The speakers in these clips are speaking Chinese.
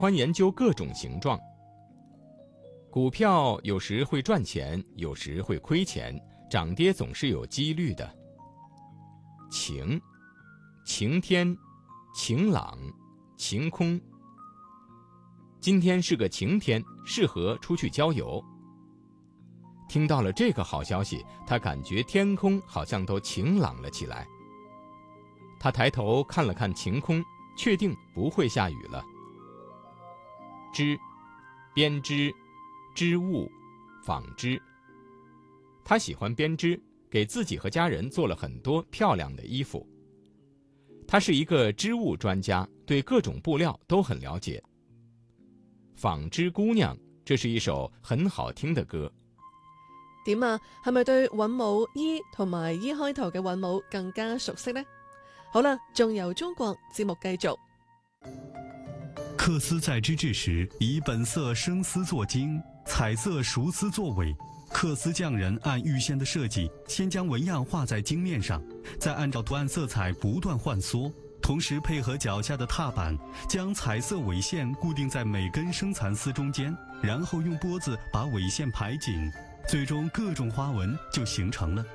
欢研究各种形状。股票有时会赚钱，有时会亏钱，涨跌总是有几率的。晴，晴天，晴朗，晴空。今天是个晴天，适合出去郊游。听到了这个好消息，他感觉天空好像都晴朗了起来。他抬头看了看晴空，确定不会下雨了。织，编织，织物，纺织。他喜欢编织，给自己和家人做了很多漂亮的衣服。他是一个织物专家，对各种布料都很了解。纺织姑娘，这是一首很好聽嘅歌。 點啊？係咪對韻母E同埋 E 開頭嘅韻母更加熟悉呢？好啦，仲由中國節目繼續。 缂絲在織製時，以本色生絲作經，彩色熟絲作尾。缂絲匠人按預先的設計，先將紋樣畫在經面上，再按照圖案色彩不斷換縮。同時配合腳下的踏板，將彩色尾線固定在每根生蠶絲中間，然後用缽子把尾線排緊，最終各種花紋就形成了。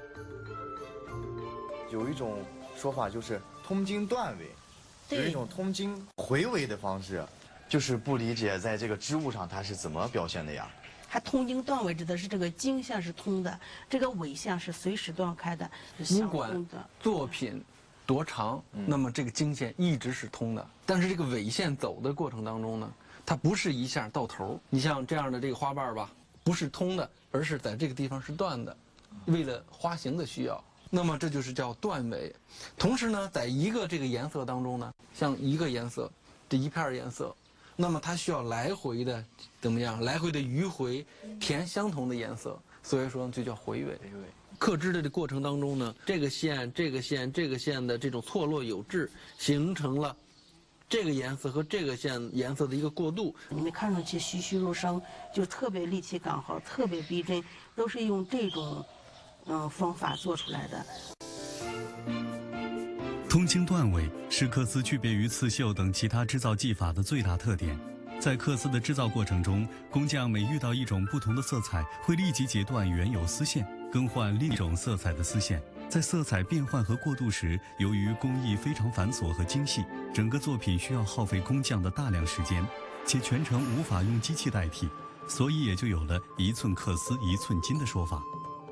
有一種說法就是通經斷尾，有一種通經回尾的方式，就是不理解在這個織物上它是怎麼表現的呀？ 它通經斷尾指的是這個經線是通的，這個尾線是隨時斷開的，是相通的。 作品多長，那麼這個經線一直是通的，但是這個尾線走的過程當中呢，它不是一下到頭。你像這樣的這個花瓣吧，不是通的，而是在這個地方是斷的，為了花型的需要。那麼這就是叫斷尾。同時呢，在一個這個顏色當中呢，像一個顏色，這一片顏色，那麼它需要來回的怎麼樣？來回的迂回填相同的顏色，所以說就叫回尾。刻織的過程當中呢，這個線、這個線、這個線的這種錯落有致，形成了這個顏色和這個線顏色的一個過渡。 你們看上去栩栩如生，就特別立體感好，特別逼真，都是用這種方法做出來的。 通經斷尾是缂絲區別於刺繡等其他製造技法的最大特點。在缂絲的製造過程中，工匠每遇到一種不同的色彩，會立即截斷原有絲線，更換另一種色彩的絲線。在色彩變換和過渡時，由於工藝非常繁瑣和精細，整個作品需要耗費工匠的大量時間，且全程無法用機器代替，所以也就有了一寸缂絲一寸金的說法。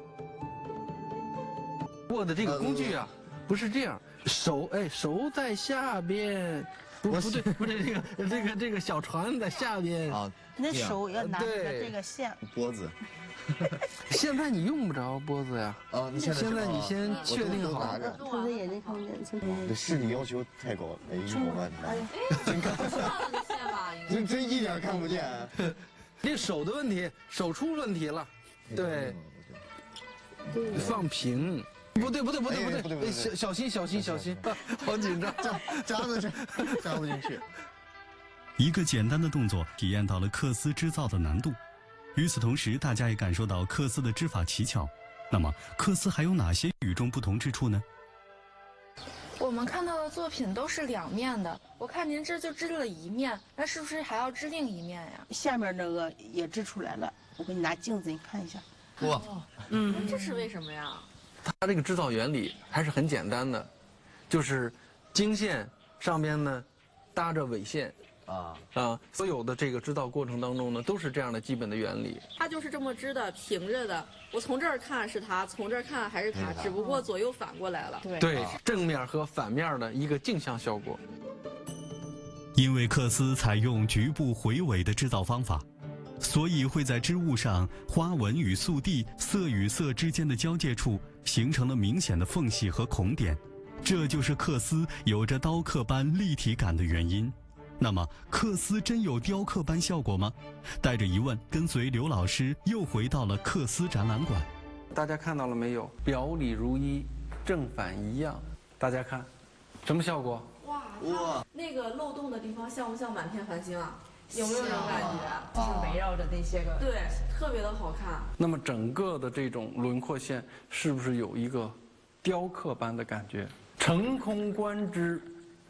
握的這個工具啊，不是這樣，手在下邊。不對，這個小船在下邊啊， 那手要拿着這個線。 缽子。 現在你用不着缽子呀。 啊，你現在你先確定好。 偷着眼睛看不見。 這視力要求太高了，沒用完。真看不見。真一點看不見。 這手的問題，手出問題了。對。放平。不對，小心，好緊張， 扎不進去。 一個簡單的動作體驗到了缂絲織造的難度，與此同時，大家也感受到缂絲的織法奇巧。那麼，缂絲還有哪些與眾不同之處呢？ 我們看到的作品都是兩面的，我看您這就織了一面，那是不是還要織另一面呀？ 下面那個也織出來了，我給你拿鏡子，你看一下。 哇， 這是為什麼呀？ 它這個製造原理還是很簡單的，就是經線上邊呢搭着尾線所有的這個製造過程當中呢都是這樣的基本的原理。 它就是這麼織的，平着的。我從這兒看是它，從這兒看還是它，只不過左右反過來了。 對，正面和反面的一個鏡像效果。 因為缂絲採用局部回尾的製造方法，所以會在織物上花紋與素地、色與色之間的交界處形成了明顯的縫隙和孔點，這就是缂絲有着刀刻般立體感的原因。那麼，缂絲真有雕刻般效果嗎？帶着疑問，跟隨劉老師又回到了缂絲展覽館。 大家看到了沒有？表裡如一，正反一樣。大家看，什麼效果？ 哇！那個漏洞的地方像不像滿天繁星啊？有沒有這種感覺？ 就是圍繞着那些個， 對，特別的好看。 那麼整個的這種輪廓線是不是有一個雕刻般的感覺？乘空觀之，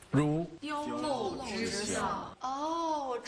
如雕镂之象。哦，